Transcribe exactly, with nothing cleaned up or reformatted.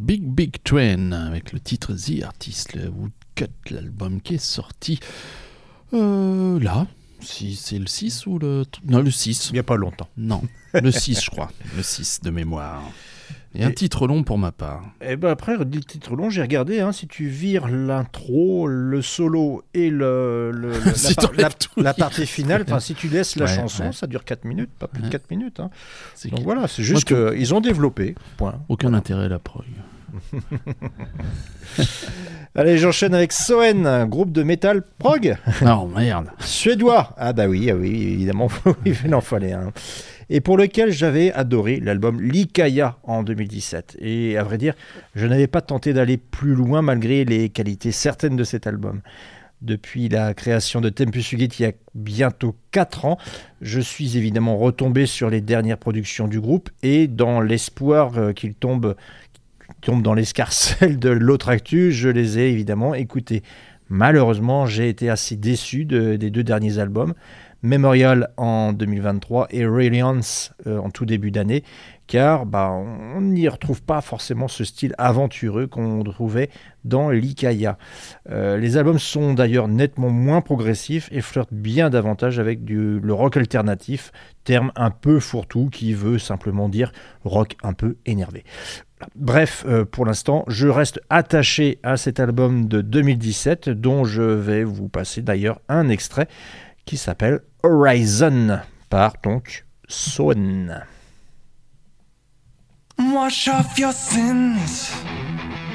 Big Big Train avec le titre The Artist, le Woodcut, l'album qui est sorti euh, là. Si c'est le six ou le... Non, le six. Il n'y a pas longtemps. Non, le six je crois. Le six de mémoire. Et, et un titre long pour ma part. Et ben après, le titre long, j'ai regardé, hein, si tu vires l'intro, le solo et le, le, le si la, par, la, tout, la partie finale, si tu laisses la ouais, chanson, ouais. ça dure quatre minutes, pas plus ouais. de quatre minutes. Hein. C'est Donc que... voilà, c'est juste Moi, qu'ils ont développé. Point. Aucun voilà. intérêt à la prog. Allez, j'enchaîne avec Soen, groupe de métal prog. Non, merde. Suédois. Ah bah oui, ah oui, évidemment, il en fallait un. Et pour lequel j'avais adoré l'album Likaya en deux mille dix-sept. Et à vrai dire, je n'avais pas tenté d'aller plus loin malgré les qualités certaines de cet album. Depuis la création de Tempus Fugit il y a bientôt quatre ans, je suis évidemment retombé sur les dernières productions du groupe et dans l'espoir qu'il tombe... tombe dans l'escarcelle de l'autre actu, je les ai évidemment écoutés. Malheureusement, j'ai été assez déçu de, des deux derniers albums, Memorial en deux mille vingt-trois et Reliance euh, en tout début d'année, car bah, on n'y retrouve pas forcément ce style aventureux qu'on trouvait dans Likaya. Euh, les albums sont d'ailleurs nettement moins progressifs et flirtent bien davantage avec du, le rock alternatif, terme un peu fourre-tout qui veut simplement dire rock un peu énervé. Bref, euh, pour l'instant, je reste attaché à cet album de deux mille dix-sept, dont je vais vous passer d'ailleurs un extrait qui s'appelle Horizon, par donc Soen. Wash off your sins